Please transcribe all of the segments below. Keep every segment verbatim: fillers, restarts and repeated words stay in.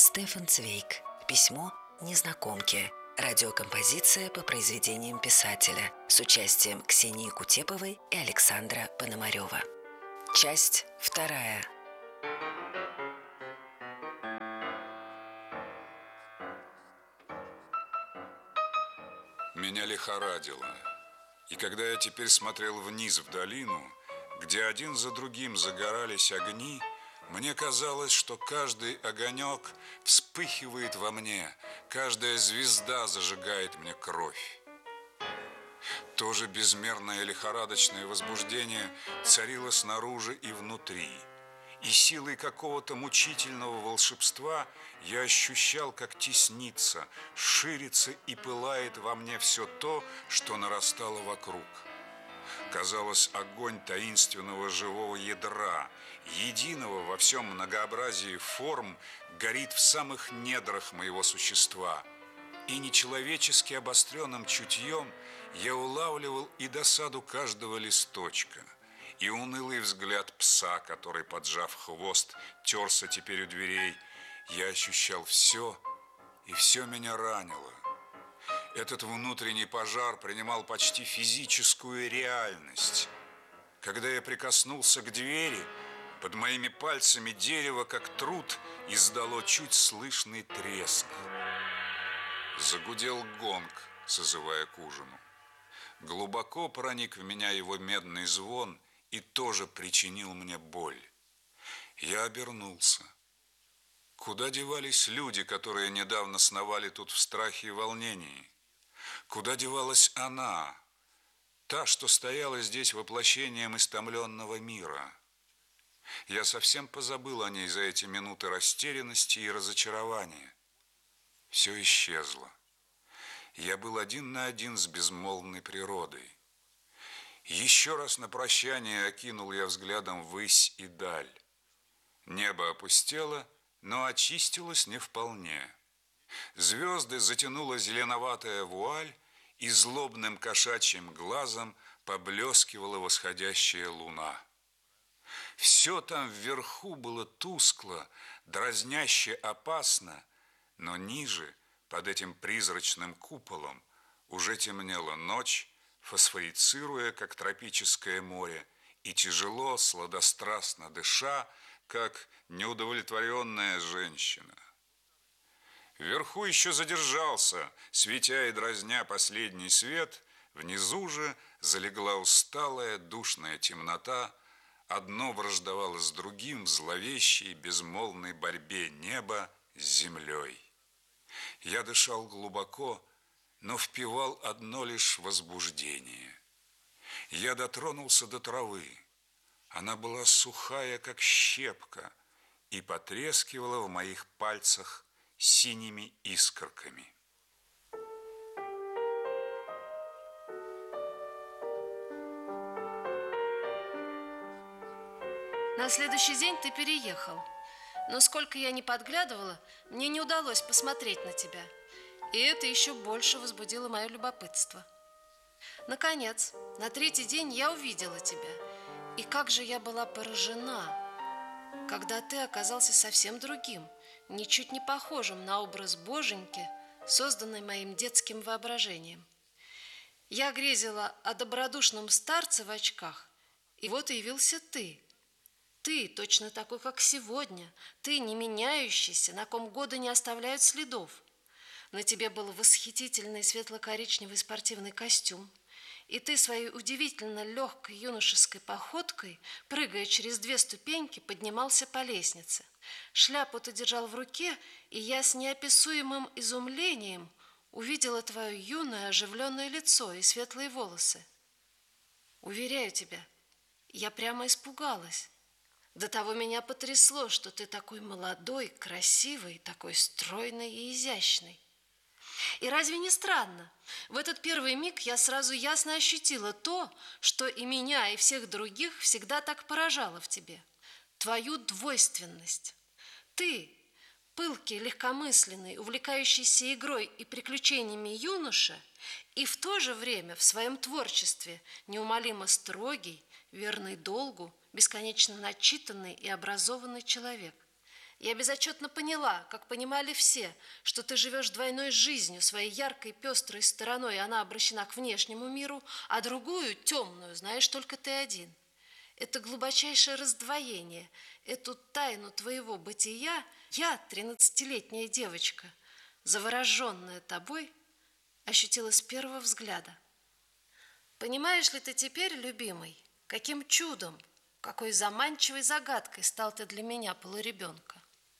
Стефан Цвейг. Письмо незнакомке. Радиокомпозиция по произведениям писателя с участием Ксении Кутеповой и Александра Пономарева. Часть вторая. Меня лихорадило. И когда я теперь смотрел вниз в долину, где один за другим загорались огни, мне казалось, что каждый огонек вспыхивает во мне, каждая звезда зажигает мне кровь. То же безмерное лихорадочное возбуждение царило снаружи и внутри. И силой какого-то мучительного волшебства я ощущал, как теснится, ширится и пылает во мне все то, что нарастало вокруг. Казалось, огонь таинственного живого ядра, единого во всем многообразии форм, горит в самых недрах моего существа. И нечеловечески обостренным чутьем я улавливал и досаду каждого листочка, и унылый взгляд пса, который, поджав хвост, терся теперь у дверей. Я ощущал все, и все меня ранило. Этот внутренний пожар принимал почти физическую реальность. Когда я прикоснулся к двери, под моими пальцами дерево, как труд, издало чуть слышный треск. Загудел гонг, созывая к ужину. Глубоко проник в меня его медный звон и тоже причинил мне боль. Я обернулся. Куда девались люди, которые недавно сновали тут в страхе и волнении? Куда девалась она, та, что стояла здесь воплощением истомленного мира? Я совсем позабыл о ней за эти минуты растерянности и разочарования. Все исчезло. Я был один на один с безмолвной природой. Еще раз на прощание окинул я взглядом ввысь и даль. Небо опустело, но очистилось не вполне. Звезды затянула зеленоватая вуаль, и злобным кошачьим глазом поблескивала восходящая луна. Все там вверху было тускло, дразняще опасно, но ниже, под этим призрачным куполом, уже темнела ночь, фосфорицируя, как тропическое море, и тяжело, сладострастно дыша, как неудовлетворенная женщина. Вверху еще задержался, светя и дразня последний свет, внизу же залегла усталая, душная темнота, одно враждовало с другим в зловещей, безмолвной борьбе неба с землей. Я дышал глубоко, но впивал одно лишь возбуждение. Я дотронулся до травы. Она была сухая, как щепка, и потрескивала в моих пальцах синими искорками. На следующий день ты переехал. Но сколько я не подглядывала, мне не удалось посмотреть на тебя. И это еще больше возбудило мое любопытство. Наконец, на третий день я увидела тебя. И как же я была поражена, когда ты оказался совсем другим, ничуть не похожим на образ Боженьки, созданный моим детским воображением. Я грезила о добродушном старце в очках, и вот и явился ты. Ты точно такой, как сегодня, ты не меняющийся, на ком годы не оставляют следов. На тебе был восхитительный светло-коричневый спортивный костюм, и ты своей удивительно легкой юношеской походкой, прыгая через две ступеньки, поднимался по лестнице. Шляпу ты держал в руке, и я с неописуемым изумлением увидела твое юное оживленное лицо и светлые волосы. Уверяю тебя, я прямо испугалась. До того меня потрясло, что ты такой молодой, красивый, такой стройный и изящный. И разве не странно? В этот первый миг я сразу ясно ощутила то, что и меня, и всех других всегда так поражало в тебе. Твою двойственность. Ты, пылкий, легкомысленный, увлекающийся игрой и приключениями юноша, и в то же время в своем творчестве неумолимо строгий, верный долгу, бесконечно начитанный и образованный человек. Я безотчетно поняла, как понимали все, что ты живешь двойной жизнью, своей яркой, пестрой стороной, она обращена к внешнему миру, а другую, темную, знаешь только ты один. Это глубочайшее раздвоение, эту тайну твоего бытия я, тринадцатилетняя девочка, завороженная тобой, ощутила с первого взгляда. Понимаешь ли ты теперь, любимый, каким чудом, какой заманчивой загадкой стал ты для меня, полуребенка?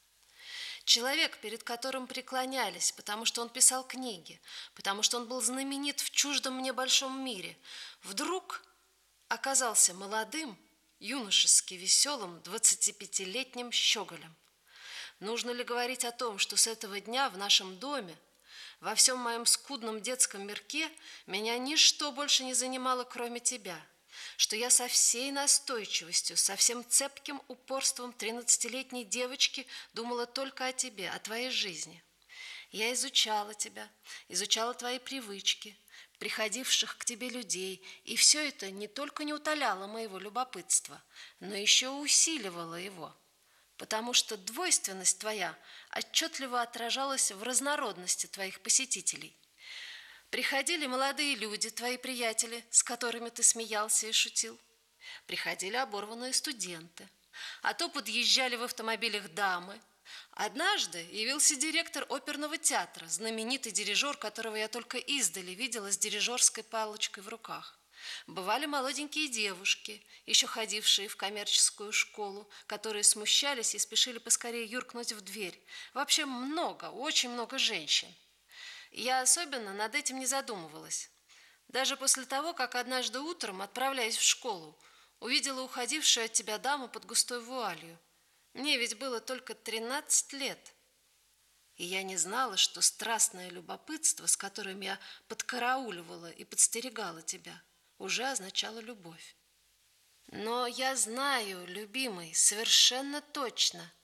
Человек, перед которым преклонялись, потому что он писал книги, потому что он был знаменит в чуждом мне большом мире, вдруг оказался молодым, юношески веселым, двадцатипятилетним щеголем. Нужно ли говорить о том, что с этого дня в нашем доме, во всем моем скудном детском мирке, меня ничто больше не занимало, кроме тебя, что я со всей настойчивостью, со всем цепким упорством тринадцатилетней девочки думала только о тебе, о твоей жизни. Я изучала тебя, изучала твои привычки, приходивших к тебе людей, и все это не только не утоляло моего любопытства, но еще усиливало его, потому что двойственность твоя отчетливо отражалась в разнородности твоих посетителей. Приходили молодые люди, твои приятели, с которыми ты смеялся и шутил. Приходили оборванные студенты. А то подъезжали в автомобилях дамы. Однажды явился директор оперного театра, знаменитый дирижер, которого я только издали видела с дирижерской палочкой в руках. Бывали молоденькие девушки, еще ходившие в коммерческую школу, которые смущались и спешили поскорее юркнуть в дверь. Вообще много, очень много женщин. Я особенно над этим не задумывалась. Даже после того, как однажды утром, отправляясь в школу, увидела уходившую от тебя даму под густой вуалью. Мне ведь было только тринадцать лет. И я не знала, что страстное любопытство, с которым я подкарауливала и подстерегала тебя, уже означало любовь. Но я знаю, любимый, совершенно точно,